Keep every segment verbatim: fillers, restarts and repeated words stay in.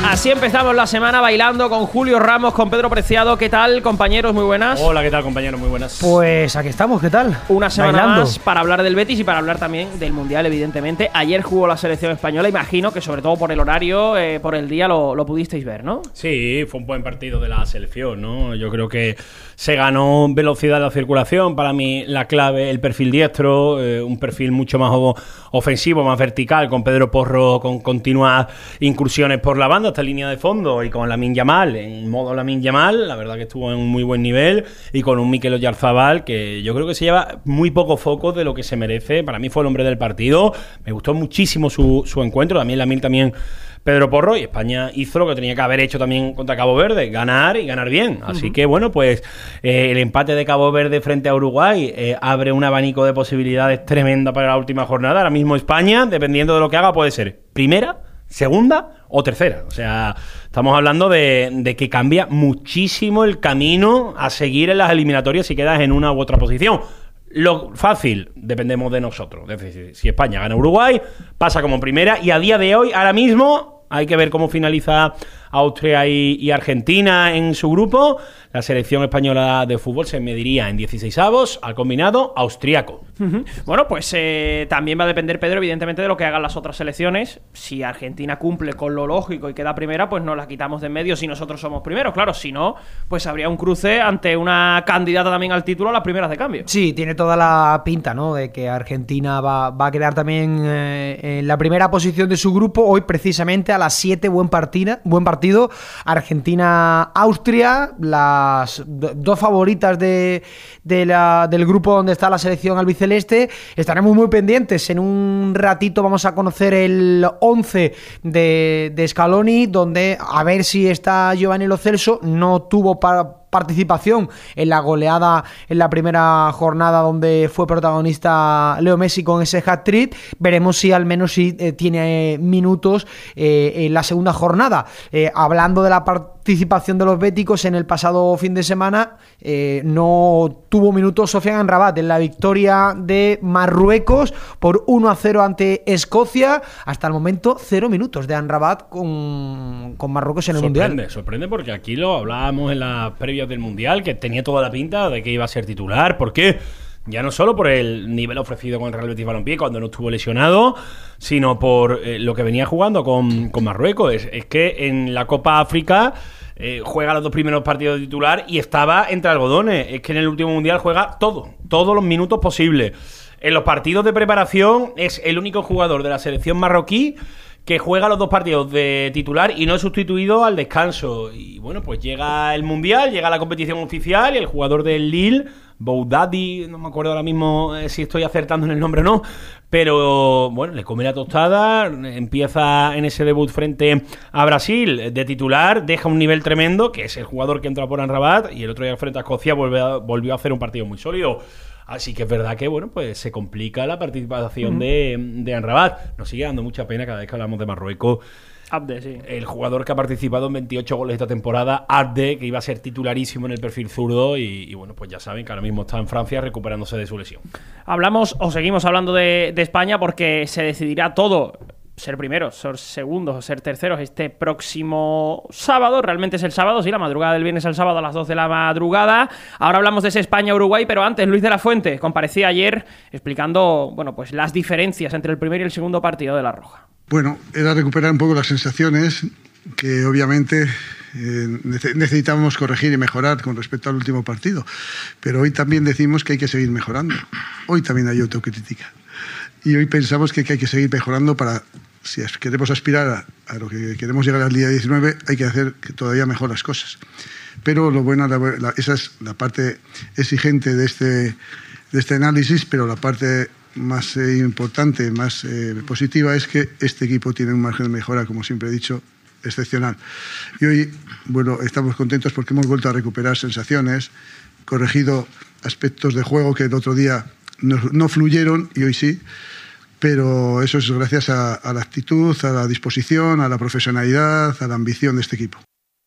Así empezamos la semana bailando con Julio Ramos, con Pedro Preciado. ¿Qué tal, compañeros? Muy buenas. Hola, ¿qué tal, compañeros? Muy buenas. Pues aquí estamos, ¿qué tal? Una semana bailando. más para hablar del Betis y para hablar también del Mundial, evidentemente. Ayer jugó la selección española, imagino que sobre todo por el horario, eh, por el día, lo, lo pudisteis ver, ¿no? Sí, fue un buen partido de la selección, ¿no? Yo creo que se ganó velocidad de la circulación. Para mí, la clave, el perfil diestro, eh, un perfil mucho más ofensivo, más vertical, con Pedro Porro con continuas incursiones por la banda, esta línea de fondo, y con Lamine Yamal, en modo Lamine Yamal, la verdad que estuvo en un muy buen nivel, y con un Mikel Oyarzabal que yo creo que se lleva muy poco foco de lo que se merece. Para mí fue el hombre del partido, me gustó muchísimo su, su encuentro, también Lamine, también Pedro Porro, y España hizo lo que tenía que haber hecho también contra Cabo Verde, ganar y ganar bien. Así uh-huh. que bueno, pues eh, el empate de Cabo Verde frente a Uruguay eh, abre un abanico de posibilidades tremenda para la última jornada. Ahora mismo España, dependiendo de lo que haga, puede ser primera, segunda o tercera. O sea, estamos hablando de, de que cambia muchísimo el camino a seguir en las eliminatorias si quedas en una u otra posición. Lo fácil, dependemos de nosotros. Es decir, si España gana Uruguay, pasa como primera, y a día de hoy, ahora mismo, hay que ver cómo finaliza Austria y, y Argentina en su grupo. La selección española de fútbol se mediría en dieciseisavos al combinado austriaco. Uh-huh. Bueno, pues eh, también va a depender, Pedro, evidentemente, de lo que hagan las otras selecciones. Si Argentina cumple con lo lógico y queda primera, pues nos la quitamos de en medio si nosotros somos primeros. Claro, si no, pues habría un cruce ante una candidata también al título a las primeras de cambio. Sí, tiene toda la pinta, ¿no?, de que Argentina va, va a quedar también eh, en la primera posición de su grupo. Hoy, precisamente, a las siete, buen, partida, buen partido. Argentina-Austria, las do, dos favoritas de, de la, del grupo donde está la selección albiceleste. Estaremos muy pendientes. En un ratito vamos a conocer el once de, de Scaloni, donde a ver si está Giovanni Lo Celso. No tuvo para participación en la goleada en la primera jornada donde fue protagonista Leo Messi con ese hat-trick. Veremos si al menos si eh, tiene minutos eh, en la segunda jornada. Eh, hablando de la participación de los béticos, en el pasado fin de semana eh, no tuvo minutos Sofiane Amrabat en la victoria de Marruecos por uno a cero ante Escocia. Hasta el momento cero minutos de Amrabat con, con Marruecos en el sorprende, Mundial. Sorprende porque aquí lo hablábamos en la previa del Mundial, que tenía toda la pinta de que iba a ser titular. ¿Por qué? Ya no solo por el nivel ofrecido con el Real Betis Balompié cuando no estuvo lesionado, sino por eh, lo que venía jugando con, con Marruecos. Es, es que en la Copa África eh, juega los dos primeros partidos de titular y estaba entre algodones. Es que en el último Mundial juega todo, todos los minutos posibles. En los partidos de preparación es el único jugador de la selección marroquí que juega los dos partidos de titular y no es sustituido al descanso. Y bueno, pues llega el Mundial, llega la competición oficial y el jugador del Lille, Boudadi, no me acuerdo ahora mismo eh, si estoy acertando en el nombre o no, pero bueno, le come la tostada, empieza en ese debut frente a Brasil de titular, deja un nivel tremendo, que es el jugador que entra por Amrabat, y el otro día frente a Escocia volvió a, volvió a hacer un partido muy sólido. Así que es verdad que, bueno, pues se complica la participación uh-huh. de, de Amrabat. Nos sigue dando mucha pena cada vez que hablamos de Marruecos. Abde, sí. El jugador que ha participado en veintiocho goles esta temporada, Abde, que iba a ser titularísimo en el perfil zurdo, y, y bueno, pues ya saben que ahora mismo está en Francia recuperándose de su lesión. Hablamos, o seguimos hablando de, de España, porque se decidirá todo. Ser primeros, ser segundos o ser terceros este próximo sábado. Realmente es el sábado, sí, la madrugada del viernes al sábado a las dos de la madrugada. Ahora hablamos de ese España-Uruguay, pero antes Luis de la Fuente comparecía ayer explicando, bueno, pues las diferencias entre el primer y el segundo partido de La Roja. Bueno, era recuperar un poco las sensaciones que obviamente eh, necesitábamos corregir y mejorar con respecto al último partido. Pero hoy también decimos que hay que seguir mejorando. Hoy también hay autocrítica. Y hoy pensamos que hay que seguir mejorando para, si queremos aspirar a, a lo que queremos llegar al día diecinueve, hay que hacer todavía mejor las cosas. Pero lo bueno, la, la, esa es la parte exigente de este, de este análisis, pero la parte más eh, importante, más eh, positiva, es que este equipo tiene un margen de mejora, como siempre he dicho, excepcional. Y hoy, bueno, estamos contentos porque hemos vuelto a recuperar sensaciones, corregido aspectos de juego que el otro día no, no fluyeron y hoy sí. Pero eso es gracias a, a la actitud, a la disposición, a la profesionalidad, a la ambición de este equipo.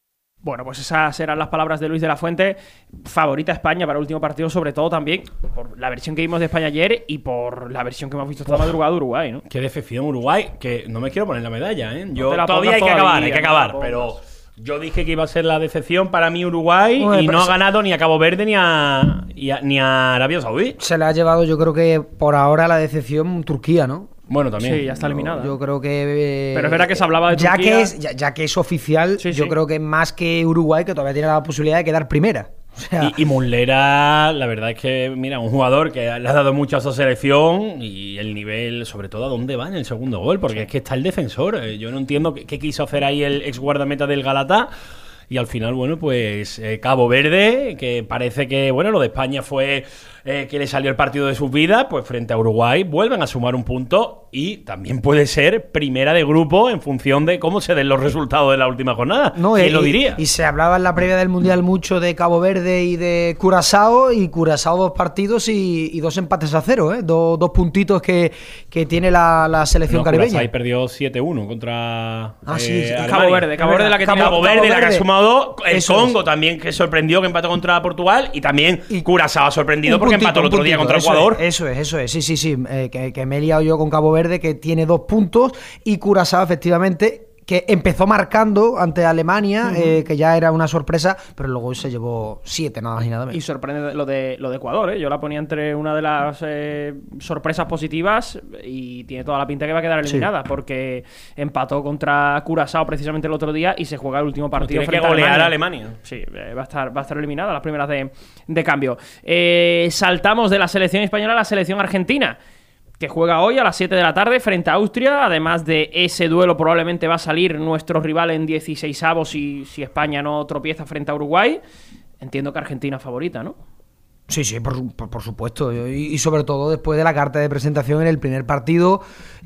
Bueno, pues esas eran las palabras de Luis de la Fuente. Favorita España para el último partido, sobre todo también por la versión que vimos de España ayer y por la versión que hemos visto esta madrugada de Uruguay, ¿no? Qué decepción Uruguay, que no me quiero poner la medalla, ¿eh? Yo No te la todavía hay pongas que acabar, todavía, hay que no acabar, te la pero pongas. yo dije que iba a ser la decepción para mí Uruguay Bueno, y pero no ha se- ganado ni a Cabo Verde ni a, y a- ni a Arabia Saudí. Se le ha llevado, yo creo que por ahora la decepción Turquía, ¿no? Bueno, también. Sí, ya está eliminada. Yo creo que. eh, Pero es verdad que se hablaba de ya Turquía. Que es, ya, ya que es oficial, Sí, yo sí. creo que más que Uruguay, que todavía tiene la posibilidad de quedar primera. O sea, Y, y Muslera, la verdad es que, mira, un jugador que le ha dado mucho a esa selección y el nivel, sobre todo, a dónde va en el segundo gol, porque es que está el defensor. Eh, Yo no entiendo qué, qué quiso hacer ahí el ex guardameta del Galata. Y al final, bueno, pues eh, Cabo Verde, que parece que, bueno, lo de España fue eh, que le salió el partido de sus vidas, pues frente a Uruguay vuelven a sumar un punto y también puede ser primera de grupo en función de cómo se den los resultados de la última jornada. no, ¿Quién y, lo diría? Y se hablaba en la previa del Mundial mucho de Cabo Verde y de Curazao, y Curazao dos partidos y, y dos empates a cero, ¿eh? Do- dos puntitos que, que tiene la, la selección No, caribeña. Curazao perdió siete uno contra Ah, sí, eh, sí. Alemania. Cabo Verde, Cabo Verde la que Cabo- tiene Cabo Cabo Verde, la que ha Verde. sumado el Eso Congo es. también, que sorprendió, que empató contra Portugal, y también Y- Curazao ha sorprendido Un porque puntito, empató el un otro día puntito, contra eso Ecuador. es, eso es, eso es, sí, sí, sí, eh, que, que me he liado yo con Cabo Verde, que tiene dos puntos, y Curazao, efectivamente, que empezó marcando ante Alemania, eh, que ya era una sorpresa, pero luego se llevó siete, nada más y nada Y menos. sorprende lo de, lo de Ecuador, ¿eh? Yo la ponía entre una de las eh, sorpresas positivas y tiene toda la pinta que va a quedar eliminada, porque empató contra Curazao precisamente el otro día y se juega el último partido Tiene que frente golear a Alemania. Alemania. Sí, eh, va a estar, va a estar eliminada las primeras de, de cambio. Eh, saltamos de la selección española a la selección argentina, que juega hoy a las siete de la tarde frente a Austria. Además de ese duelo, probablemente va a salir nuestro rival en dieciseisavos si, si España no tropieza frente a Uruguay. Entiendo que Argentina es favorita, ¿no? Sí, sí, por, por, por supuesto. Y, y sobre todo después de la carta de presentación en el primer partido.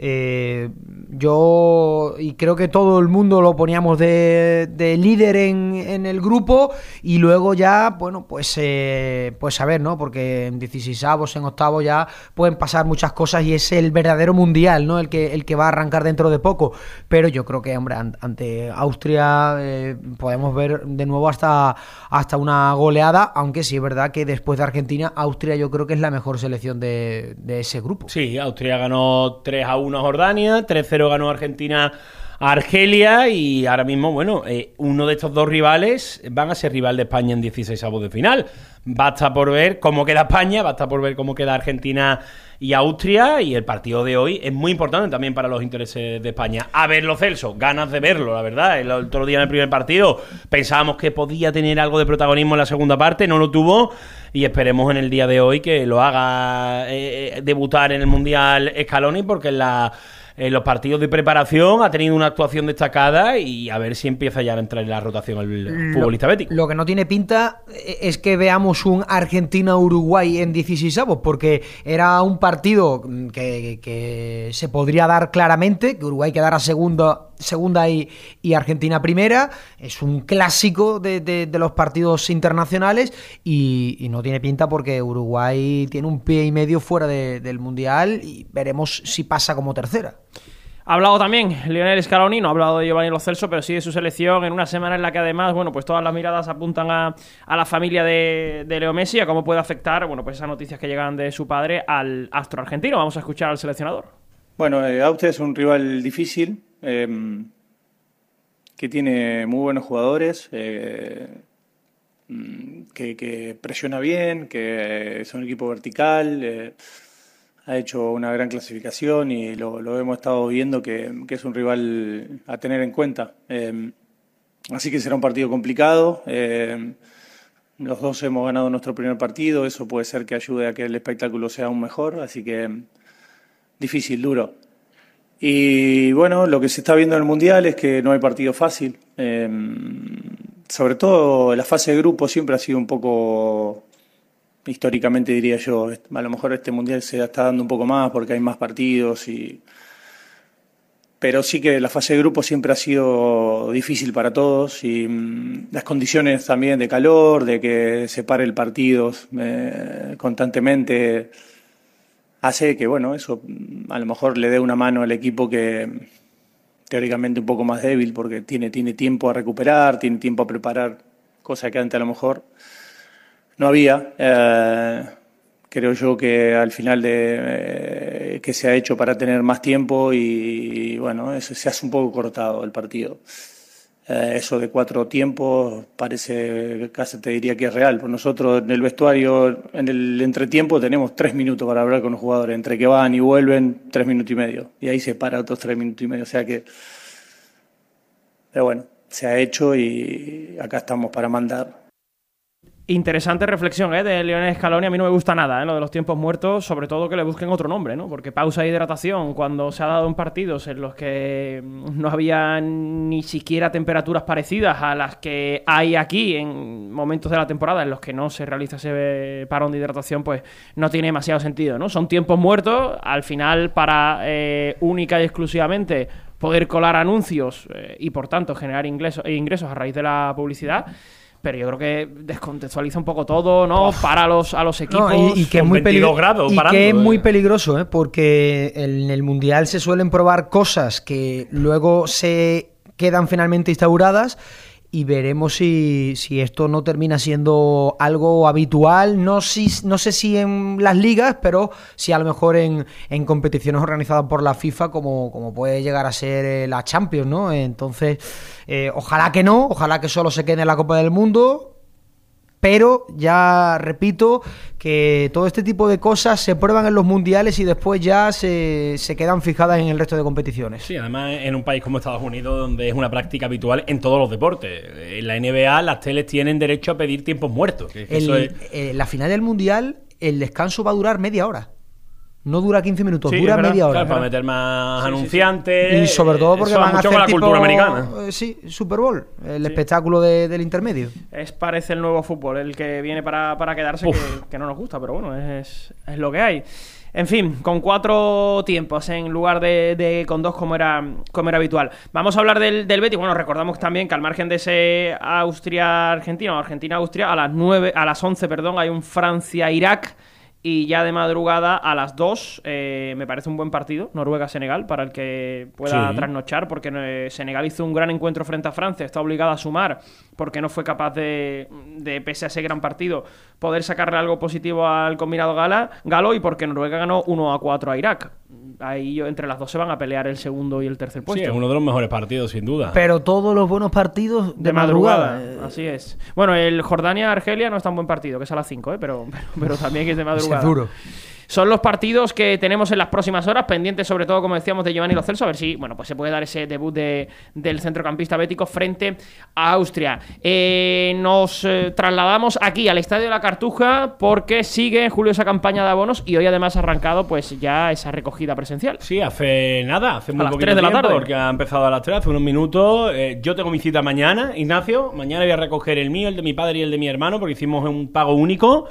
Eh, yo, y creo que todo el mundo lo poníamos de, de líder en, en el grupo. Y luego ya, bueno, pues, eh, pues a ver, ¿no? Porque en dieciseisavos, en octavos ya pueden pasar muchas cosas y es el verdadero mundial, ¿no? El que, el que va a arrancar dentro de poco. Pero yo creo que, hombre, an- ante Austria eh, podemos ver de nuevo hasta, hasta una goleada, aunque sí es verdad que después de Argentina, Austria yo creo que es la mejor selección de, de ese grupo. Sí, Austria ganó tres a uno a Jordania, tres cero ganó Argentina a Argelia, y ahora mismo, bueno, eh, uno de estos dos rivales van a ser rival de España en dieciseisavos de final. Basta por ver cómo queda España, basta por ver cómo queda Argentina y Austria, y el partido de hoy es muy importante también para los intereses de España. A verlo, Celso, ganas de verlo, la verdad. El otro día en el primer partido pensábamos que podía tener algo de protagonismo en la segunda parte, no lo tuvo, y esperemos en el día de hoy que lo haga eh, debutar en el Mundial Scaloni, porque en la... en los partidos de preparación ha tenido una actuación destacada, y a ver si empieza ya a entrar en la rotación el futbolista bético. Lo que no tiene pinta es que veamos un Argentina-Uruguay en dieciseisavos, porque era un partido que, que se podría dar claramente, que Uruguay quedara segunda, segunda y, y Argentina primera. Es un clásico de, de, de los partidos internacionales y, y no tiene pinta porque Uruguay tiene un pie y medio fuera de, del Mundial y veremos si pasa como tercera. Ha hablado también Lionel Scaloni, no ha hablado de Giovanni Lo Celso, pero sí de su selección, en una semana en la que además, bueno, pues todas las miradas apuntan a, a la familia de, de Leo Messi, a cómo puede afectar, bueno, pues esas noticias que llegan de su padre al astro argentino. Vamos a escuchar al seleccionador. Bueno, eh, Austria es un rival difícil, eh, que tiene muy buenos jugadores, eh, que, que presiona bien, que es un equipo vertical, eh, ha hecho una gran clasificación y lo, lo hemos estado viendo que, que es un rival a tener en cuenta. Eh, así que será un partido complicado. Eh, los dos hemos ganado nuestro primer partido, eso puede ser que ayude a que el espectáculo sea aún mejor, así que difícil, duro. Y bueno, lo que se está viendo en el Mundial es que no hay partido fácil. Eh, sobre todo la fase de grupo siempre ha sido un poco... históricamente diría yo, a lo mejor este Mundial se está dando un poco más porque hay más partidos, y pero sí que la fase de grupo siempre ha sido difícil para todos, y mmm, las condiciones también de calor, de que se pare el partido eh, constantemente, hace que bueno, eso a lo mejor le dé una mano al equipo que, teóricamente un poco más débil porque tiene, tiene tiempo a recuperar, tiene tiempo a preparar, cosa que antes a lo mejor no había. Eh, creo yo que al final de eh, que se ha hecho para tener más tiempo y, y bueno, eso se hace un poco cortado el partido. Eh, eso de cuatro tiempos parece, casi te diría que es real. Por nosotros en el vestuario, en el entretiempo, tenemos tres minutos para hablar con los jugadores. Entre que van y vuelven, tres minutos y medio. Y ahí se para otros tres minutos y medio. O sea que, pero bueno, se ha hecho y acá estamos para mandar. Interesante reflexión, ¿eh? De Lionel Scaloni. A mí no me gusta nada, ¿eh? Lo de los tiempos muertos, sobre todo que le busquen otro nombre, ¿no? Porque pausa e hidratación, cuando se ha dado en partidos en los que no había ni siquiera temperaturas parecidas a las que hay aquí en momentos de la temporada en los que no se realiza ese parón de hidratación, pues no tiene demasiado sentido, ¿no? Son tiempos muertos, al final para eh, única y exclusivamente poder colar anuncios eh, y por tanto generar ingresos, ingresos a raíz de la publicidad. Pero yo creo que descontextualiza un poco todo, ¿no? Uf. Para los, a los equipos. No, y, y que es muy, peli- grados, y parando, que es muy eh. peligroso, ¿eh? Porque en el Mundial se suelen probar cosas que luego se quedan finalmente instauradas y veremos si, si esto no termina siendo algo habitual. No, si, no sé si en las ligas, pero sí a lo mejor en, en competiciones organizadas por la FIFA, como, como puede llegar a ser eh, la Champions, ¿no? Entonces, eh, ojalá que no, ojalá que solo se quede en la Copa del Mundo. Pero ya repito que todo este tipo de cosas se prueban en los mundiales y después ya se, se quedan fijadas en el resto de competiciones. Sí, además en un país como Estados Unidos, donde es una práctica habitual en todos los deportes. En la N B A las teles tienen derecho a pedir tiempos muertos. Que El, eso es... eh, la final del mundial, el descanso va a durar media hora. No dura quince minutos, Sí, dura es verdad. media hora. Claro, para meter más Sí, sí, anunciantes. Y sobre todo porque Eso va van a mucho hacer con la tipo, cultura americana. eh, sí, Super Bowl, el Sí. espectáculo de- del intermedio. Es parece el nuevo fútbol, el que viene para, para quedarse, que, que no nos gusta, pero bueno, es, es lo que hay. En fin, con cuatro tiempos en lugar de, de con dos como era, como era habitual. Vamos a hablar del, del Betis. Bueno, recordamos también que al margen de ese Austria-Argentina o Argentina-Austria, a las nueve, a las once, perdón, hay un Francia-Irak. Y ya de madrugada a las dos eh, me parece un buen partido, Noruega-Senegal, para el que pueda Sí. trasnochar, porque eh, Senegal hizo un gran encuentro frente a Francia, está obligada a sumar, porque no fue capaz de, de, pese a ese gran partido, poder sacarle algo positivo al combinado gala, galo, y porque Noruega ganó uno a cuatro a Irak. Ahí yo, entre las dos se van a pelear el segundo y el tercer Sí, puesto. es uno de los mejores partidos, sin duda. Pero todos los buenos partidos de, De madrugada, madrugada. así es. Bueno, el Jordania-Argelia no es tan buen partido, que es a las cinco, ¿eh? pero, pero, pero también es de madrugada. Es duro. Son los partidos que tenemos en las próximas horas, pendientes sobre todo, como decíamos, de Giovanni Lo Celso, a ver si, bueno, pues se puede dar ese debut de, del centrocampista bético frente a Austria. Eh, nos eh, trasladamos aquí al Estadio de la Cartuja porque sigue Julio esa campaña de abonos y hoy además ha arrancado pues ya esa recogida presencial. Sí, hace nada, hace muy las poquito tres de la tiempo, tarde. porque ha empezado a las tres, hace unos minutos. Eh, yo tengo mi cita mañana, Ignacio. Mañana voy a recoger el mío, el de mi padre y el de mi hermano, porque hicimos un pago único.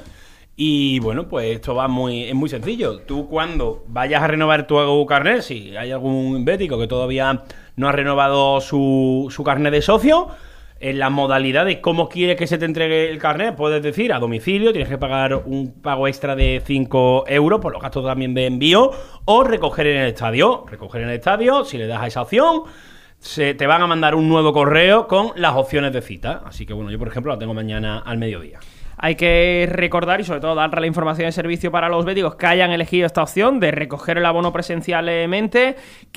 Y bueno, pues esto va muy, es muy sencillo. Tú cuando vayas a renovar tu carnet, si hay algún bético que todavía no ha renovado su, su carnet de socio, en la modalidad de cómo quieres que se te entregue el carnet, puedes decir a domicilio, tienes que pagar un pago extra de cinco euros por los gastos también de envío, o recoger en el estadio. Recoger en el estadio, si le das a esa opción, se te van a mandar un nuevo correo con las opciones de cita. Así que bueno, yo por ejemplo la tengo mañana al mediodía. Hay que recordar y sobre todo dar la información de servicio para los béticos que hayan elegido esta opción de recoger el abono presencialmente,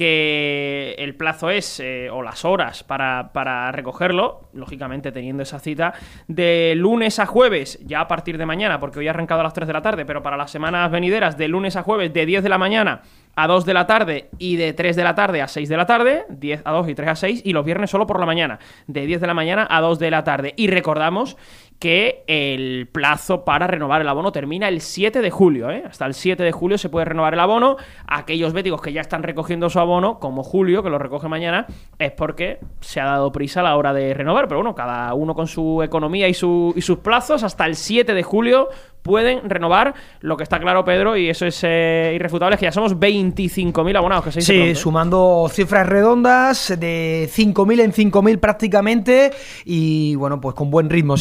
que el plazo es, eh, o las horas para, para recogerlo, lógicamente teniendo esa cita, de lunes a jueves, ya a partir de mañana, porque hoy ha arrancado a las tres de la tarde, pero para las semanas venideras, de lunes a jueves, de diez de la mañana a dos de la tarde y de tres de la tarde a seis de la tarde, diez a dos y tres a seis, y los viernes solo por la mañana, de diez de la mañana a dos de la tarde. Y recordamos que el plazo para renovar el abono termina el siete de julio, ¿eh? Hasta el siete de julio se puede renovar el abono. Aquellos béticos que ya están recogiendo su abono, como Julio, que lo recoge mañana, es porque se ha dado prisa a la hora de renovar. Pero bueno, cada uno con su economía y, su, y sus plazos, hasta el siete de julio pueden renovar. Lo que está claro, Pedro, y eso es eh, irrefutable, es que ya somos veinticinco mil abonados, que se dice Sí, pronto, ¿eh? sumando cifras redondas de cinco mil en cinco mil prácticamente, y bueno, pues con buen ritmo. Sí, es verdad que yo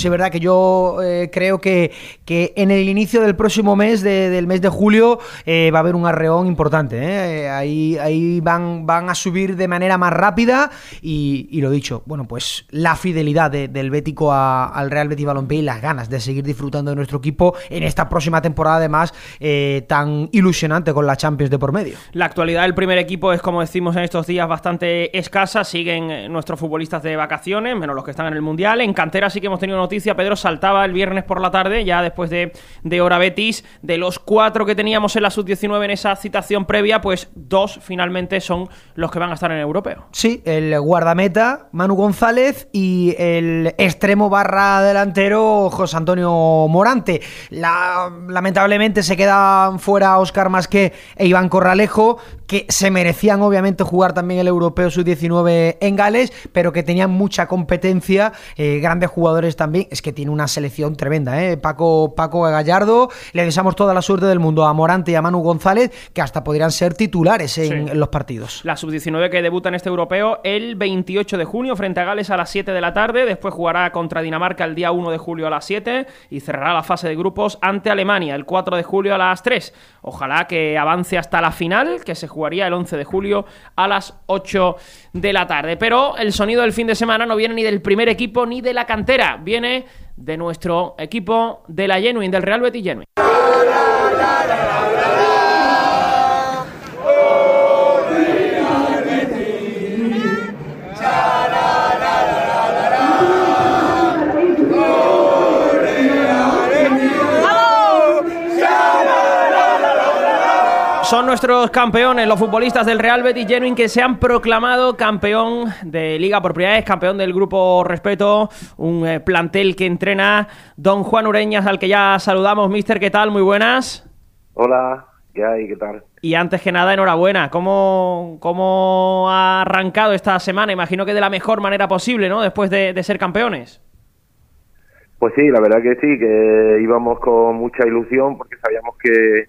yo eh, creo que, que en el inicio del próximo mes, de, del mes de julio, eh, va a haber un arreón importante. ¿eh? Ahí, ahí van, van a subir de manera más rápida y, y lo dicho, bueno, pues la fidelidad de, del bético a, al Real Betis Balompié y las ganas de seguir disfrutando de nuestro equipo en esta próxima temporada, además, eh, tan ilusionante con la Champions de por medio. La actualidad del primer equipo es, como decimos en estos días, bastante escasa. Siguen nuestros futbolistas de vacaciones, menos los que están en el Mundial. En cantera sí que hemos tenido noticia. Pedro saltaba el viernes por la tarde, ya después de, de Hora Betis. De los cuatro que teníamos en la sub diecinueve en esa citación previa, pues dos finalmente son los que van a estar en el europeo. Sí, el guardameta Manu González y el extremo barra delantero José Antonio Morante. La, lamentablemente se quedan fuera Óscar Masqué e Iván Corralejo, que se merecían obviamente jugar también el europeo sub diecinueve en Gales, pero que tenían mucha competencia, eh, grandes jugadores también. Es que tiene una selección tremenda, ¿eh? Paco, Paco Gallardo, le deseamos toda la suerte del mundo a Morante y a Manu González, que hasta podrían ser titulares en, sí. en los partidos. La sub diecinueve que debuta en este europeo el veintiocho de junio frente a Gales a las siete de la tarde, después jugará contra Dinamarca el día uno de julio a las siete y cerrará la fase de grupos ante Alemania el cuatro de julio a las tres. Ojalá que avance hasta la final, que se jugaría el once de julio a las ocho de la tarde. Pero el sonido del fin de semana no viene ni del primer equipo ni de la cantera, viene de nuestro equipo de la Genuine, del Real Betis Genuine. Son nuestros campeones, los futbolistas del Real Betis Genuine, que se han proclamado campeón de Liga por primera vez, campeón del Grupo Respeto, un eh, plantel que entrena don Juan Ureñas, al que ya saludamos. Mister, ¿qué tal? Muy buenas. Hola, ¿qué hay? ¿Qué tal? Y antes que nada, enhorabuena. ¿Cómo, cómo ha arrancado esta semana? Imagino que de la mejor manera posible, ¿no? Después de, de ser campeones. Pues sí, la verdad que sí, que íbamos con mucha ilusión porque sabíamos que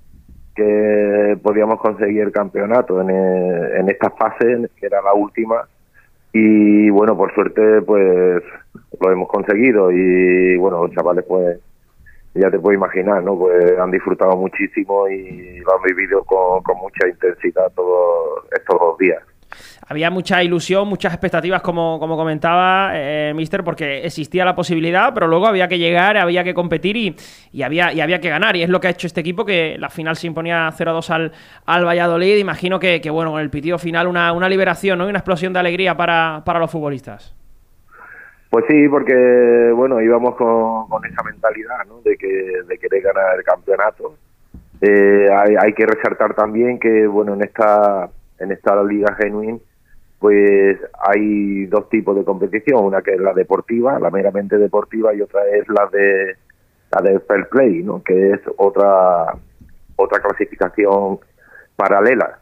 que podíamos conseguir el campeonato en, en esta fase, que era la última, y bueno, por suerte pues lo hemos conseguido, y bueno, los chavales pues ya te puedes imaginar, ¿no? Pues han disfrutado muchísimo y lo han vivido con, con mucha intensidad todos estos dos días. Había mucha ilusión, muchas expectativas, como, como comentaba eh, Mister, porque existía la posibilidad, pero luego había que llegar, había que competir y, y, había, y había que ganar. Y es lo que ha hecho este equipo, que la final se imponía cero a dos al, al Valladolid. Imagino que, que, bueno, con el pitido final una, una liberación, ¿no? Y una explosión de alegría para, para los futbolistas. Pues sí, porque, bueno, íbamos con, con esa mentalidad, ¿no? De, que, de querer ganar el campeonato. Eh, hay, hay que resaltar también que, bueno, en esta... en esta Liga Genuine, pues hay dos tipos de competición, una que es la deportiva, la meramente deportiva, y otra es la de la de fair play, ¿no? Que es otra otra clasificación paralela.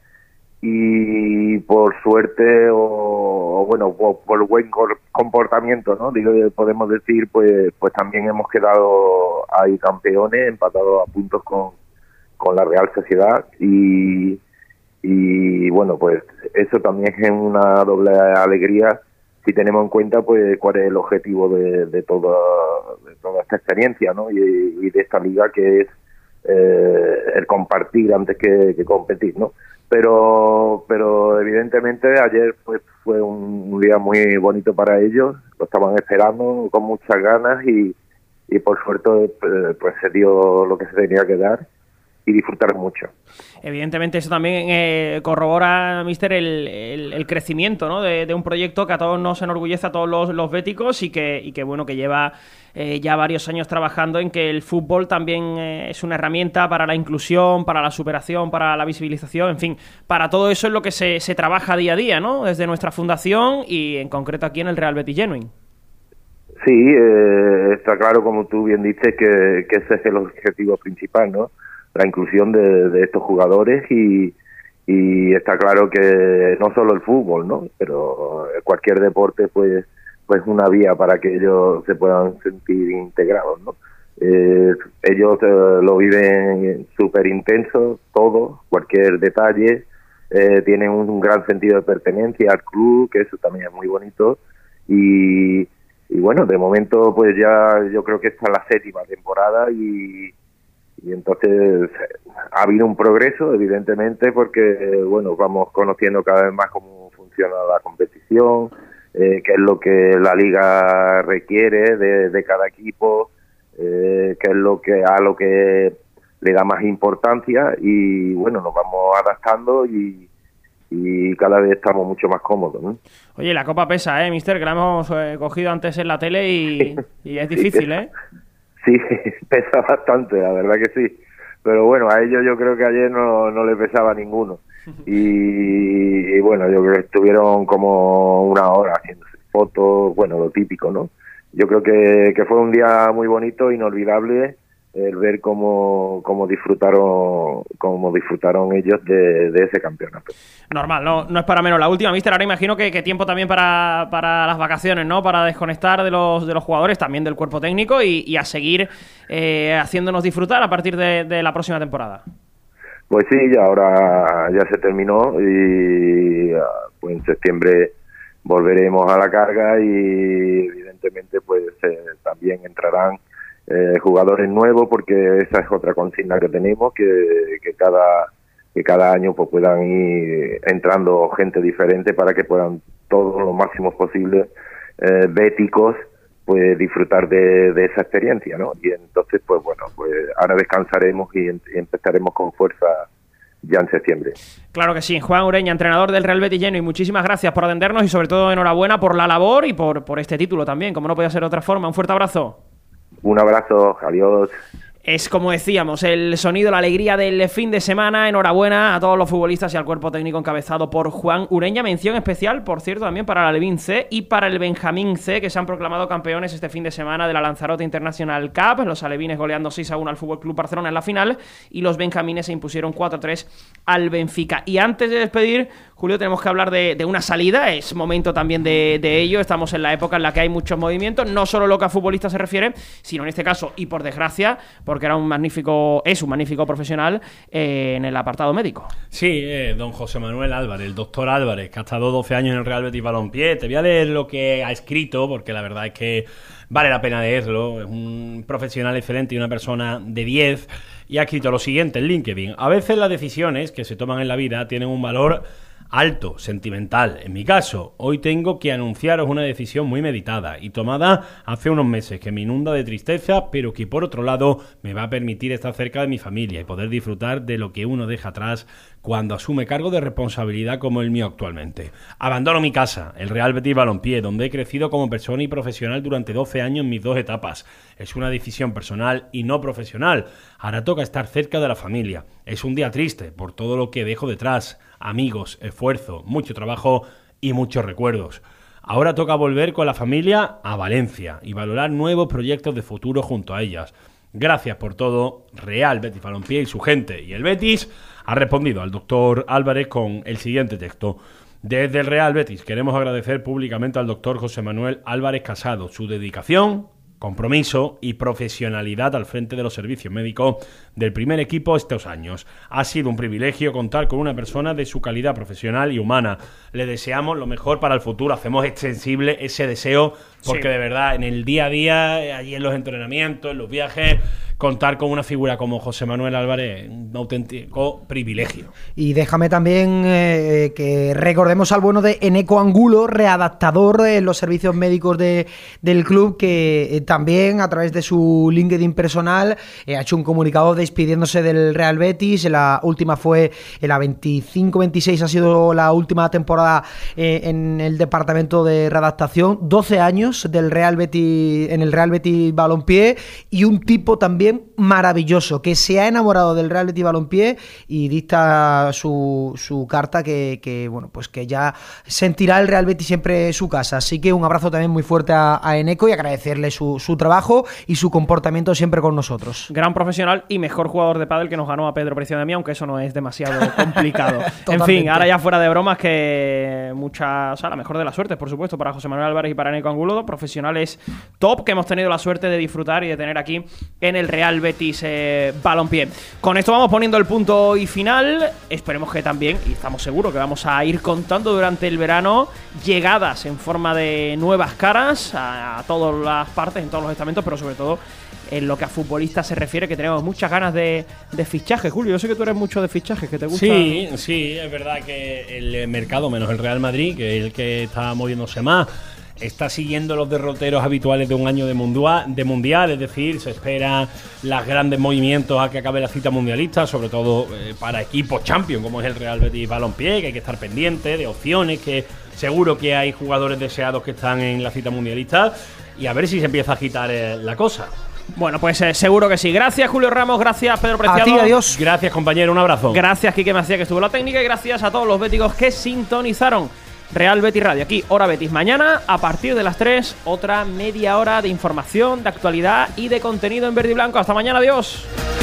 Y por suerte o, o bueno, por, por buen comportamiento, ¿no? Digo, podemos decir, pues pues también hemos quedado ahí campeones, empatados a puntos con con la Real Sociedad, y Y bueno, pues eso también es una doble alegría si tenemos en cuenta pues cuál es el objetivo de, de, toda, de toda esta experiencia, ¿no? Y, y de esta liga, que es eh, el compartir antes que, que competir, ¿no? Pero pero evidentemente ayer pues fue un, un día muy bonito para ellos, lo estaban esperando con muchas ganas y, y por suerte pues se dio lo que se tenía que dar y disfrutar mucho. Evidentemente eso también eh, corrobora, Mister, el, el, el crecimiento, ¿no? de, de un proyecto que a todos nos enorgullece, a todos los, los béticos, y que, y que bueno, que lleva eh, ya varios años trabajando en que el fútbol también eh, es una herramienta para la inclusión, para la superación, para la visibilización, en fin, para todo eso es lo que se, se trabaja día a día, ¿no? Desde nuestra fundación y en concreto aquí en el Real Betis Genuine. Sí, eh, está claro, como tú bien dices, que, que ese es el objetivo principal, ¿no? La inclusión de, de estos jugadores, y, y está claro que no solo el fútbol, ¿no? Pero cualquier deporte pues pues una vía para que ellos se puedan sentir integrados, ¿no? Eh, ellos eh, lo viven súper intenso, todo, cualquier detalle, eh, tienen un gran sentido de pertenencia al club, que eso también es muy bonito, y y bueno, de momento pues ya yo creo que esta es la séptima temporada y, y entonces ha habido un progreso, evidentemente, porque bueno, vamos conociendo cada vez más cómo funciona la competición, eh, qué es lo que la liga requiere de, de cada equipo, eh, qué es lo que a lo que le da más importancia y bueno, nos vamos adaptando y y cada vez estamos mucho más cómodos, ¿no? Oye, la copa pesa, ¿eh, mister? Que la hemos eh, cogido antes en la tele y, y es difícil, ¿eh? Sí, pesa bastante, la verdad que sí. Pero bueno, a ellos yo creo que ayer no, no les pesaba a ninguno. Y, y bueno, yo creo que estuvieron como una hora haciéndose fotos, bueno, lo típico, ¿no? Yo creo que, que fue un día muy bonito, inolvidable, el ver cómo, cómo disfrutaron cómo disfrutaron ellos de, de ese campeonato. Normal, no, no es para menos. La última, mister, ahora imagino que, que tiempo también para, para las vacaciones, ¿no? Para desconectar de los de los jugadores, también del cuerpo técnico y, y a seguir eh, haciéndonos disfrutar a partir de, de la próxima temporada. Pues sí, ya ahora ya se terminó y pues en septiembre volveremos a la carga y evidentemente pues eh, también entrarán Eh, jugadores nuevos, porque esa es otra consigna que tenemos, que, que cada que cada año pues puedan ir entrando gente diferente para que puedan todos los máximos posibles eh, béticos pues disfrutar de, de esa experiencia, ¿no? Y entonces pues bueno, pues ahora descansaremos y, y empezaremos con fuerza ya en septiembre. Claro que sí. Juan Ureña, entrenador del Real Betis Lleno, y muchísimas gracias por atendernos y sobre todo enhorabuena por la labor y por, por este título también, como no podía ser de otra forma. Un fuerte abrazo. Un abrazo, adiós. Es, como decíamos, el sonido, la alegría del fin de semana. Enhorabuena a todos los futbolistas y al cuerpo técnico encabezado por Juan Ureña. Mención especial, por cierto, también para el Alevín C y para el Benjamín C, que se han proclamado campeones este fin de semana de la Lanzarote International Cup. Los alevines goleando seis a uno al F C Barcelona en la final y los benjamines se impusieron cuatro a tres al Benfica. Y antes de despedir, Julio, tenemos que hablar de, de una salida. Es momento también de, de ello. Estamos en la época en la que hay muchos movimientos, no solo lo que a futbolistas se refiere, sino en este caso, y por desgracia, porque era un magnífico, es un magnífico profesional eh, en el apartado médico. Sí, eh, don José Manuel Álvarez, el doctor Álvarez, que ha estado doce años en el Real Betis Balompié. Te voy a leer lo que ha escrito, porque la verdad es que vale la pena leerlo. Es un profesional excelente y una persona de diez. Y ha escrito lo siguiente en LinkedIn: a veces las decisiones que se toman en la vida tienen un valor alto, sentimental. En mi caso, hoy tengo que anunciaros una decisión muy meditada y tomada hace unos meses, que me inunda de tristeza, pero que por otro lado me va a permitir estar cerca de mi familia y poder disfrutar de lo que uno deja atrás cuando asume cargo de responsabilidad como el mío actualmente. Abandono mi casa, el Real Betis Balompié, donde he crecido como persona y profesional durante doce años en mis dos etapas. Es una decisión personal y no profesional. Ahora toca estar cerca de la familia. Es un día triste por todo lo que dejo detrás: amigos, esfuerzo, mucho trabajo y muchos recuerdos. Ahora toca volver con la familia a Valencia y valorar nuevos proyectos de futuro junto a ellas. Gracias por todo, Real Betis Balompié y su gente. Y el Betis ha respondido al doctor Álvarez con el siguiente texto: desde el Real Betis queremos agradecer públicamente al doctor José Manuel Álvarez Casado su dedicación, compromiso y profesionalidad al frente de los servicios médicos del primer equipo estos años. Ha sido un privilegio contar con una persona de su calidad profesional y humana. Le deseamos lo mejor para el futuro. Hacemos extensible ese deseo porque sí, de verdad, en el día a día, allí en los entrenamientos, en los viajes, contar con una figura como José Manuel Álvarez, un auténtico privilegio. Y déjame también eh, que recordemos al bueno de Eneco Angulo, readaptador en los servicios médicos de, del club, que eh, también a través de su LinkedIn personal eh, ha hecho un comunicado despidiéndose del Real Betis. La última fue en la veinticinco veintiséis, ha sido la última temporada eh, en el departamento de readaptación. doce años del Real Betis, en el Real Betis Balompié, y un tipo también maravilloso, que se ha enamorado del Real Betis Balompié y dicta su, su carta que, que, bueno, pues que ya sentirá el Real Betis siempre su casa. Así que un abrazo también muy fuerte a, a Eneco y agradecerle su, su trabajo y su comportamiento siempre con nosotros. Gran profesional y mejor jugador de pádel, que nos ganó a Pedro Preciado de mí, aunque eso no es demasiado complicado. En fin, ahora ya fuera de bromas, que mucha, o sea, la mejor de las suertes, por supuesto, para José Manuel Álvarez y para Eneco Angulo, profesionales top que hemos tenido la suerte de disfrutar y de tener aquí en el Real Betis eh, Balompié. Con esto vamos poniendo el punto y final. Esperemos que también, y estamos seguros que vamos a ir contando durante el verano llegadas en forma de nuevas caras a, a todas las partes, en todos los estamentos, pero sobre todo en lo que a futbolistas se refiere, que tenemos muchas ganas de, de fichajes. Julio, yo sé que tú eres mucho de fichajes, que te gusta. Sí, sí, es verdad que el mercado, menos el Real Madrid, que es el que está moviéndose más, está siguiendo los derroteros habituales de un año de mundial, de mundial, es decir, se esperan los grandes movimientos a que acabe la cita mundialista, sobre todo eh, para equipos champion como es el Real Betis Balompié, que hay que estar pendiente de opciones, que seguro que hay jugadores deseados que están en la cita mundialista, y a ver si se empieza a agitar eh, la cosa. Bueno, pues eh, seguro que sí. Gracias, Julio Ramos. Gracias, Pedro Preciado. A ti, adiós. Gracias, compañero. Un abrazo. Gracias, Quique Macía, que estuvo en la técnica. Y gracias a todos los béticos que sintonizaron Real Betis Radio. Aquí, Hora Betis. Mañana, a partir de las tres, otra media hora de información, de actualidad y de contenido en verde y blanco. Hasta mañana. Adiós.